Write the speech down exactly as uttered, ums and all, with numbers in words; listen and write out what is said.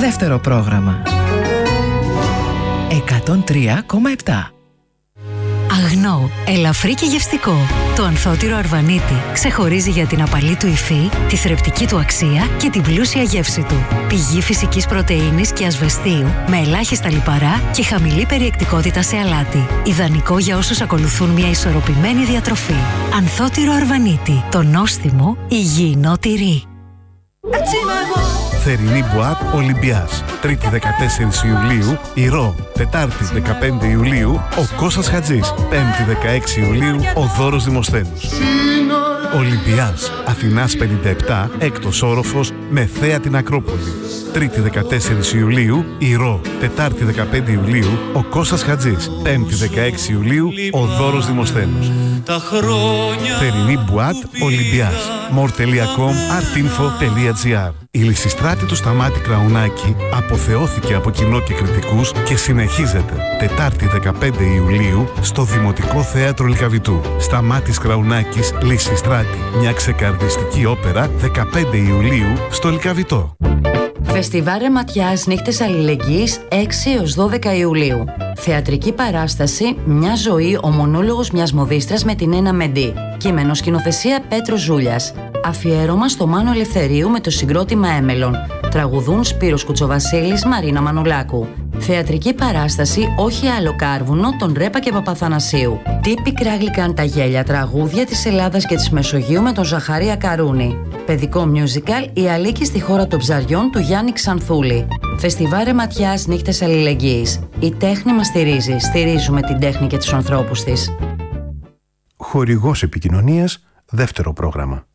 δεύτερο πρόγραμμα. εκατόν τρία κόμμα επτά. Αγνό, ελαφρύ και γευστικό. Το ανθότυρο Αρβανίτη ξεχωρίζει για την απαλή του υφή, τη θρεπτική του αξία και την πλούσια γεύση του. Πηγή φυσικής πρωτεΐνης και ασβεστίου με ελάχιστα λιπαρά και χαμηλή περιεκτικότητα σε αλάτι. Ιδανικό για όσους ακολουθούν μια ισορροπημένη διατροφή. Ανθότυρο Αρβανίτη. Το νόστιμο υγιεινό τυρί. Θερινή Μπουάτ Ολυμπιάς. Τρίτη δεκατέσσερις Ιουλίου Ηρώ. Τετάρτη δεκαπέντε Ιουλίου ο Κώστας Χατζής. Πέμπτη δεκαέξι Ιουλίου ο Δώρος Δημοσθένους. Ολυμπιάς Αθηνάς πενήντα επτά, έκτος όροφος με θέα την Ακρόπολη. Τρίτη δεκατέσσερις Ιουλίου Ηρώ. Τετάρτη δεκαπέντε Ιουλίου ο Κώστας Χατζής. Πέμπτη δεκαέξι Ιουλίου ο Δώρος Δημοσθένους. Θερινή Μπουάτ Ολυμπιάς. more τελεία com artinfo τελεία gr. Η Λυσιστράτη του Σταμάτη Κραουνάκη αποθεώθηκε από κοινό και κριτικούς και συνεχίζεται Τετάρτη δεκαπέντε Ιουλίου στο Δημοτικό Θέατρο Λυκαβητού. Σταμάτης Κραουνάκης Λυσιστράτη. Μια ξεκαρδιστική όπερα δεκαπέντε Ιουλίου στο Λυκαβητό. Φεστιβάλ Ρεματιάς Νύχτες Αλληλεγγύης έξι έως δώδεκα Ιουλίου. Θεατρική παράσταση «Μια ζωή, ο μονόλογος μιας μοδίστρας» με την Ένα Μεντή. Κείμενο σκηνοθεσία Πέτρος Ζούλιας. Αφιέρωμα στο Μάνο Ελευθερίου με το συγκρότημα Έμελον. Τραγουδούν Σπύρος Κουτσοβασίλης, Μαρίνα Μανολάκου. Θεατρική παράσταση «Όχι άλλο κάρβουνο» των Ρέπα και Παπαθανασίου. Τι πικρά γλυκάν τα γέλια, τραγούδια της Ελλάδας και της Μεσογείου με τον Ζαχαρία Καρούνη. Παιδικό μιούζικαλ «Η Αλίκη στη χώρα των ψαριών» του Γιάννη Ξανθούλη. Φεστιβάλ Ρεματιάς Νύχτες Αλληλεγγύης. Η τέχνη μας στηρίζει. Στηρίζουμε την τέχνη και τους ανθρώπους της. Χορηγός επικοινωνίας, δεύτερο πρόγραμμα.